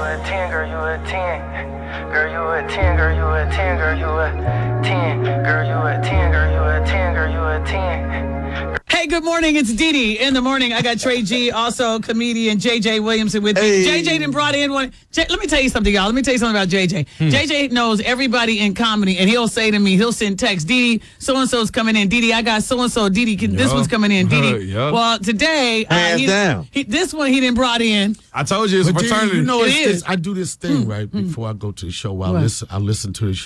a 10, girl, you a 10. Girl, you a 10, girl, you a 10, girl, you a 10. Girl, you a 10, girl, you a 10, girl, you a 10. Hey, good morning. It's Dee Dee in the morning. I got Trey G, also comedian JJ Williamson with me. JJ done brought in one. Let me tell you something, y'all. Let me tell you something about JJ. JJ knows everybody in comedy, and he'll say to me, he'll send text, Dee Dee, so-and-so's coming in. Dee Dee, I got so-and-so. Dee Dee, this one's coming in. Dee Dee. Well, today, this one he done brought in. I told you it's a fraternity. You know, I do this thing, right, before I go to the show. I listen to the show.